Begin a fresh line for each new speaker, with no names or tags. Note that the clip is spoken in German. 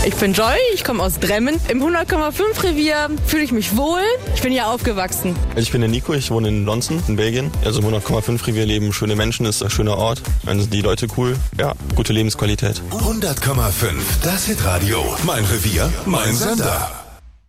Ich bin Joy, ich komme aus Dremmen. Im 100,5 Revier fühle ich mich wohl. Ich bin hier aufgewachsen.
Ich bin der Nico, ich wohne in Lonzen, in Belgien. Also im 100,5 Revier leben schöne Menschen, ist ein schöner Ort. Dann sind die Leute cool. Ja, gute Lebensqualität.
100,5, das Hitradio. Mein Revier, mein Sender.